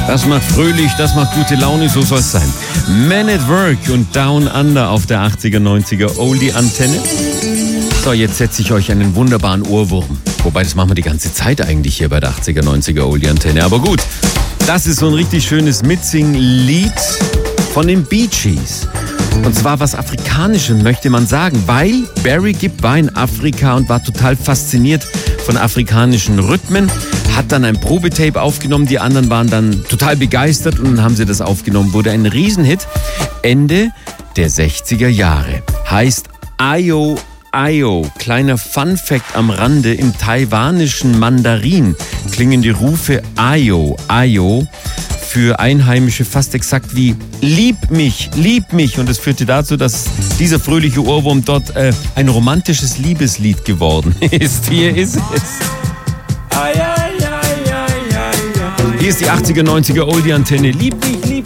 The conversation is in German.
Das macht fröhlich, das macht gute Laune, so soll es sein. Men at Work und Down Under auf der 80er, 90er Oldie-Antenne. So, jetzt setze ich euch einen wunderbaren Ohrwurm. Wobei, das machen wir die ganze Zeit eigentlich hier bei der 80er, 90er Oldie-Antenne. Aber gut, das ist so ein richtig schönes Mitsing-Lied von den Bee Gees. Und zwar was Afrikanischem, möchte man sagen, weil Barry Gibb war in Afrika und war total fasziniert von afrikanischen Rhythmen, hat dann ein Probetape aufgenommen, die anderen waren dann total begeistert und dann haben sie das aufgenommen, wurde ein Riesenhit. Ende der 60er Jahre. Heißt Ayo Ayo. Kleiner Fun-Fact am Rande, im taiwanischen Mandarin klingen die Rufe Ayo Ayo für Einheimische fast exakt wie lieb mich. Und es führte dazu, dass dieser fröhliche Ohrwurm dort ein romantisches Liebeslied geworden ist. Hier ist es. Hier ist die 80er, 90er Oldie-Antenne. Lieb mich.